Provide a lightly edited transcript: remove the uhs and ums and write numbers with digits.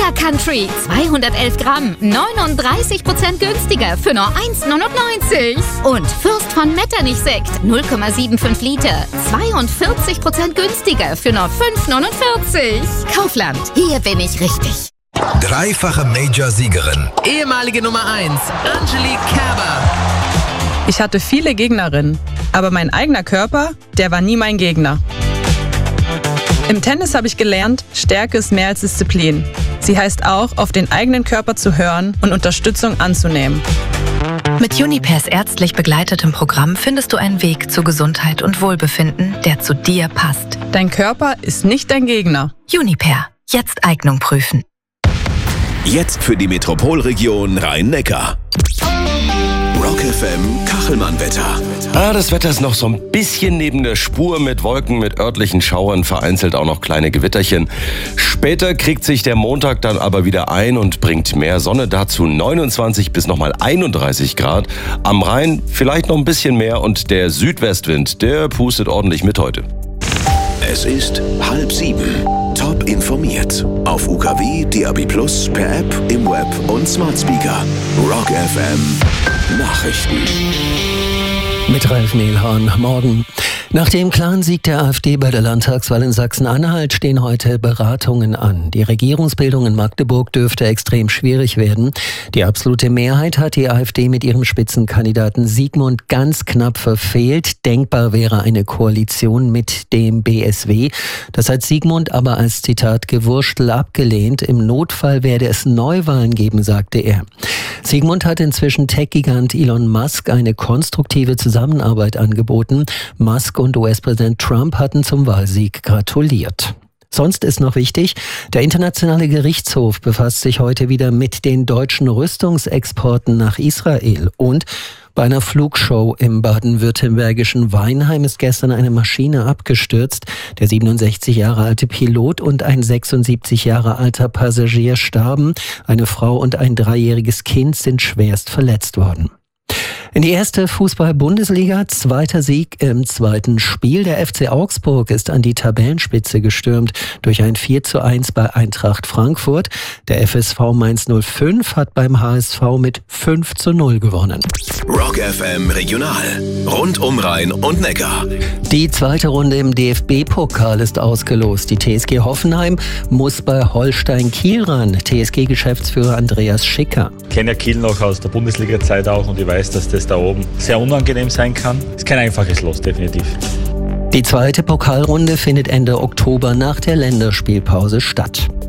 Soja Country, 211 Gramm, 39% günstiger für nur 1,99. Und Fürst von Metternich-Sekt, 0,75 Liter, 42% günstiger für nur 5,49. Kaufland, hier bin ich richtig. Dreifache Major-Siegerin. Ehemalige Nummer 1, Angelique Kerber. Ich hatte viele Gegnerinnen, aber mein eigener Körper, der war nie mein Gegner. Im Tennis habe ich gelernt, Stärke ist mehr als Disziplin. Sie heißt auch, auf den eigenen Körper zu hören und Unterstützung anzunehmen. Mit Junipers ärztlich begleitetem Programm findest du einen Weg zu Gesundheit und Wohlbefinden, der zu dir passt. Dein Körper ist nicht dein Gegner. Juniper, jetzt Eignung prüfen. Jetzt für die Metropolregion Rhein-Neckar. Rock FM Kachelmann-Wetter. Das Wetter ist noch so ein bisschen neben der Spur mit Wolken, mit örtlichen Schauern, vereinzelt auch noch kleine Gewitterchen. Später kriegt sich der Montag dann aber wieder ein und bringt mehr Sonne, dazu 29 bis nochmal 31 Grad. Am Rhein vielleicht noch ein bisschen mehr und der Südwestwind, der pustet ordentlich mit heute. Es ist 6:30. Top informiert. Auf UKW, DAB+, per App, im Web und Smart Speaker. Rock FM Nachrichten. Mit Ralf Mehlhorn. Morgen. Nach dem klaren Sieg der AfD bei der Landtagswahl in Sachsen-Anhalt stehen heute Beratungen an. Die Regierungsbildung in Magdeburg dürfte extrem schwierig werden. Die absolute Mehrheit hat die AfD mit ihrem Spitzenkandidaten Sigmund ganz knapp verfehlt. Denkbar wäre eine Koalition mit dem BSW. Das hat Sigmund aber als Zitat Gewurstel abgelehnt. Im Notfall werde es Neuwahlen geben, sagte er. Sigmund hat inzwischen Tech-Gigant Elon Musk eine konstruktive Zusammenarbeit angeboten. Musk und US-Präsident Trump hatten zum Wahlsieg gratuliert. Sonst ist noch wichtig, der Internationale Gerichtshof befasst sich heute wieder mit den deutschen Rüstungsexporten nach Israel. Und bei einer Flugshow im baden-württembergischen Weinheim ist gestern eine Maschine abgestürzt. Der 67 Jahre alte Pilot und ein 76 Jahre alter Passagier starben. Eine Frau und ein 3-jähriges Kind sind schwerst verletzt worden. In die erste Fußball-Bundesliga, zweiter Sieg im zweiten Spiel. Der FC Augsburg ist an die Tabellenspitze gestürmt durch ein 4:1 bei Eintracht Frankfurt. Der FSV Mainz 05 hat beim HSV mit 5:0 gewonnen. Rock FM Regional. Rund um Rhein und Neckar. Die zweite Runde im DFB-Pokal ist ausgelost. Die TSG Hoffenheim muss bei Holstein Kiel ran. TSG-Geschäftsführer Andreas Schicker. Ich kenne ja Kiel noch aus der Bundesliga-Zeit auch und ich weiß, dass das da oben sehr unangenehm sein kann. Ist kein einfaches Los, definitiv. Die zweite Pokalrunde findet Ende Oktober nach der Länderspielpause statt.